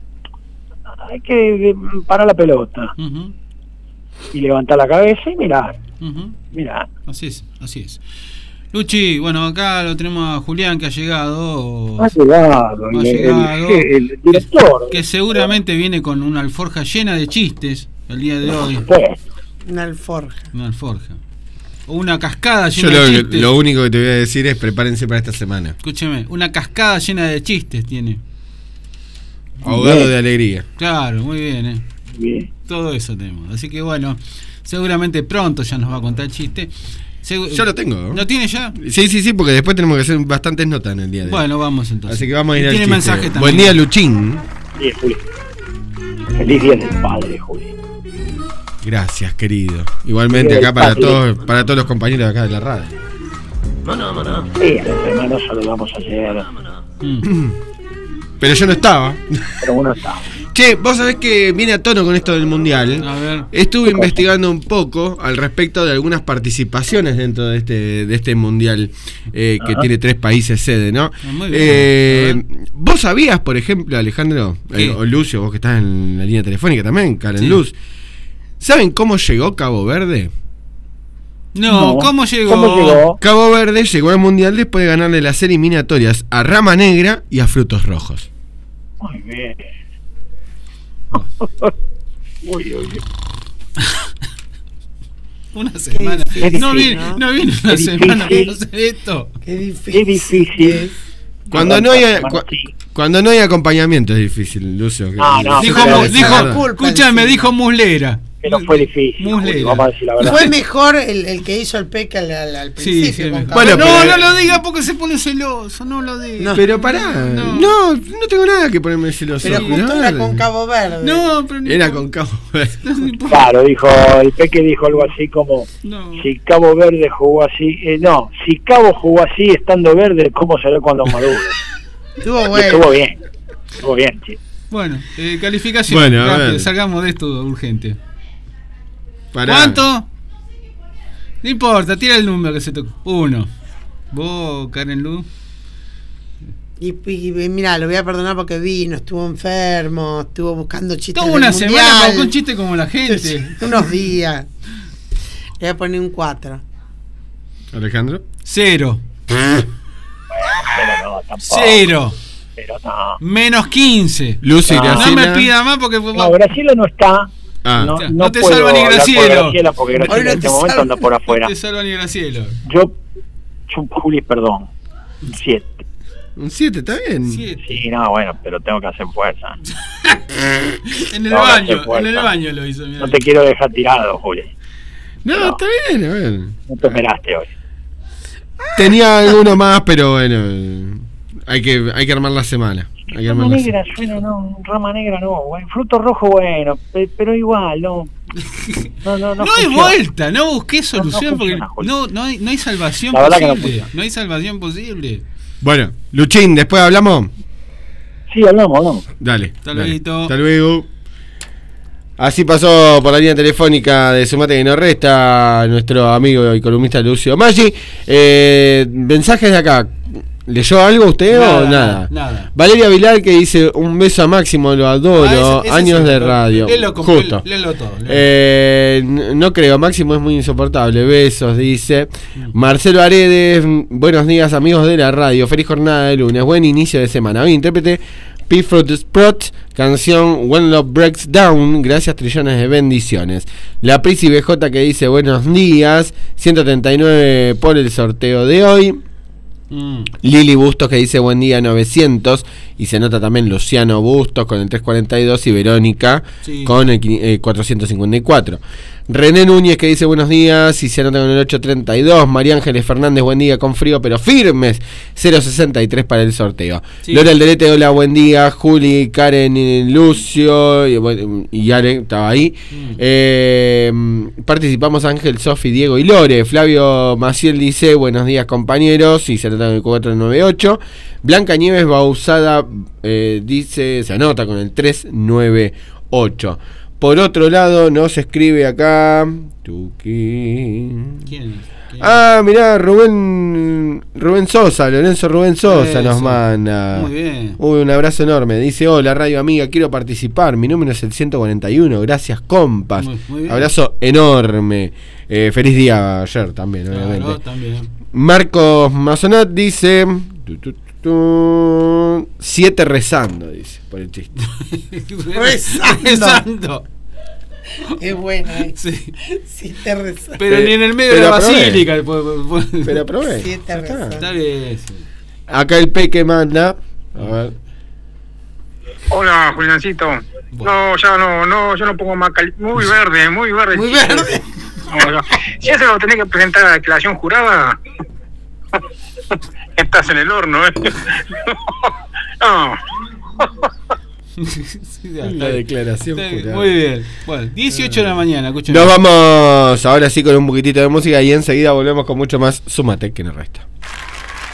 parar la pelota. Uh-huh. Y levantar la cabeza y mirar. Uh-huh. Mirar. Así es. Luchi, bueno, acá lo tenemos a Julián, que ha llegado. Ha llegado, el director. Que seguramente viene con una alforja llena de chistes el día de hoy. Una alforja. O una cascada llena de chistes. Lo único que te voy a decir es prepárense para esta semana. Escúcheme, una cascada llena de chistes tiene. Ahogado de alegría. Claro, muy bien, Bien. Todo eso tenemos. Así que bueno, seguramente pronto ya nos va a contar el chiste. Yo lo tengo. ¿Lo tiene ya? Sí, porque después tenemos que hacer bastantes notas en el día de hoy. Bueno, vamos entonces. Así que vamos a ir al tiene chiste. Mensaje también. Buen día, Luchín. Bien, Juli. Feliz día del padre, Juli. Gracias, querido. Igualmente acá para todos los compañeros de acá de la radio. Sí, a los hermanos saludamos ayer. Pero yo no estaba. Pero uno está. Che, vos sabés que viene a tono con esto del mundial. A ver. Estuve investigando un poco al respecto de algunas participaciones dentro de este mundial que tiene 3 países sede, ¿no? Muy bien. ¿Vos sabías, por ejemplo, Alejandro, o Lucio, vos que estás en la línea telefónica también, Karen Sí. Luz, ¿saben cómo llegó Cabo Verde? No, ¿cómo llegó? Cabo Verde llegó al mundial después de ganarle las eliminatorias a Rama Negra y a Frutos Rojos. Muy bien. Uy. Una semana. difícil, No viene una Qué semana difícil. para hacer esto. Qué difícil. Qué difícil. Cuando no hay acompañamiento es difícil, Lucio. No, Escúchame, dijo Muslera. Que no fue difícil. Muslera. Vamos a decir la verdad. Fue mejor el que hizo el Peca al principio. Sí, con mejor. Cabo. Bueno, no pero- lo diga porque se pone celoso, no lo diga. No. Pero pará, No. no tengo nada que ponerme celoso. Pero justo No, era con Cabo Verde. No, pero no Era importa. con Cabo Verde. No importa. Claro, el Peque dijo algo así como: No. si Cabo Verde jugó así, si Cabo jugó así estando verde, ¿cómo será cuando madure? Estuvo Y bueno. estuvo bien, sí. Bueno, calificación. Bueno, a rápido, ver. salgamos de esto urgente. Pará. ¿Cuánto? No importa, tira el número que se tocó. 1. Vos, Karen Luz. Y mira, lo voy a perdonar porque vino, estuvo enfermo, estuvo buscando chistes. Toda una semana para buscar un chiste como la gente. Unos días. Le voy a poner un 4. Alejandro. 0. Pero no, tampoco. 0. Pero no. Menos 15. Lucy, No, Graciela. No me pida más porque No, Graciela no está. Ah. No te puedo salva ni hablar por Graciela. Graciela porque Graciela Hoy no en este te momento salva. anda por afuera. No te salva ni Graciela. Yo, Juli, perdón. 7. Un 7, está bien. 7. Sí, no, bueno, pero tengo que hacer fuerza. En el No, baño, no te en el fuerza. baño lo hizo. Mirá. No te quiero dejar tirado, Juli. No, No. está bien, a ver. No te esperaste hoy. Tenía alguno más, pero bueno. Hay que armar la semana. Hay que armar Rama la negra, bueno, no, rama negra no, bueno, fruto rojo bueno, pero igual, no. No No hay funciona. vuelta, no busqué solución no porque funciona, Juli. no hay salvación La verdad que no posible. funciona. No hay salvación posible. Bueno, Luchín, después hablamos. Sí, hablamos. Dale. Hasta dale. luego. Hasta luego. Así pasó por la línea telefónica de Sumate que no resta nuestro amigo y columnista Lucio Maggi. Mensajes de acá. ¿Leyó algo usted o nada? Nada. Valeria Vilar que dice un beso a Máximo, lo adoro, Ese años sí, de radio. Justo. Léelo todo. No creo, Máximo es muy insoportable. Besos, dice Marcelo Aredes. Buenos días, amigos de la radio. Feliz jornada de lunes. Buen inicio de semana. Hoy intérprete P-Fruit Sprott, canción When Love Breaks Down. Gracias, trillones de bendiciones. La Prisi BJ que dice buenos días. 139 por el sorteo de hoy. Lili Bustos que dice buen día 900 y se nota también Luciano Bustos con el 342 y Verónica con el 454. René Núñez que dice buenos días y se anota con el 832. María Ángeles Fernández, buen día con frío pero firmes, 063 para el sorteo. Lola Alderete, hola, buen día. Juli, Karen, Lucio y Ale estaba ahí. Participamos Ángel, Sofi, Diego y Lore. Flavio Maciel dice buenos días compañeros y se anota con el 498. Blanca Nieves Bausada dice se anota con el 398. Por otro lado, nos escribe acá. ¿Quién? Ah, mirá, Rubén Sosa, Lorenzo Rubén Sosa nos manda. Muy bien. Uy, un abrazo enorme. Dice, hola radio amiga, quiero participar. Mi número es el 141. Gracias, compas. Muy bien. Abrazo enorme. Feliz día ayer también, Claro, obviamente. también. Marcos Mazonat dice 7 rezando, dice, por el chiste. Rezando. Es bueno, Sí. Sí, te rezando. Pero ni en el medio de Pero la aprobé. basílica. Pero aprobé. Sí, te Ya está. rezando. Está bien. Sí. Acá el Peque manda. A ver. Hola, Juliancito. No, ya no, yo no pongo más muy verde. Muy verde. No. Si eso lo tenés que presentar a la declaración jurada, estás en el horno, ¿eh? No. La declaración jurada. Muy bien. Bueno, 18 de la mañana, escuchen. Nos vamos ahora sí con un poquitito de música y enseguida volvemos con mucho más Súmate que no resta.